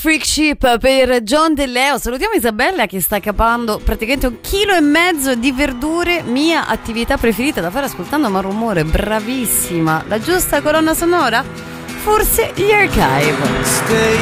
Freak Ship per John De Leo. Salutiamo Isabella che sta capando praticamente 1,5 chili di verdure, mia attività preferita da fare ascoltando Marumore. Bravissima. La giusta colonna sonora? Forse gli Archive.